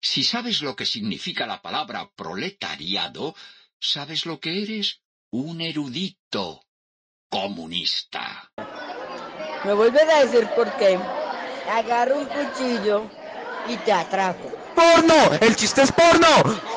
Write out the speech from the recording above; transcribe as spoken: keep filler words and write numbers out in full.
Si sabes lo que significa la palabra proletariado, sabes lo que eres: un erudito comunista. Me vuelves a decir por qué. Agarro un cuchillo y te atraco. ¡Porno! ¡El chiste es porno!